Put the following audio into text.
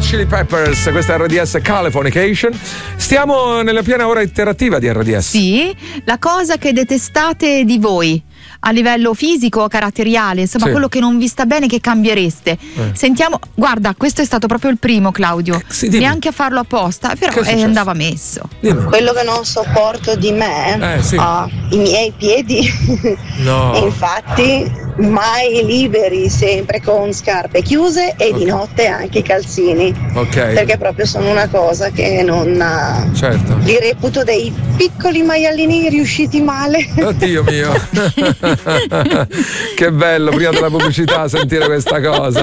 Chili Peppers, questa è RDS Californication. Stiamo nella piena ora interattiva di RDS. Sì, la cosa che detestate di voi a livello fisico o caratteriale, insomma, sì, quello che non vi sta bene, che cambiereste. Sentiamo, guarda, questo è stato proprio il primo, Claudio. Sì, neanche a farlo apposta, però andava messo. Dimmi. Quello che non sopporto di me, sì, i miei piedi. No. E infatti mai liberi, sempre con scarpe chiuse e di notte anche i calzini. Ok. Perché proprio sono una cosa che non, certo, li reputo dei piccoli maialini riusciti male. Oddio mio. Che bello, prima della pubblicità sentire questa cosa.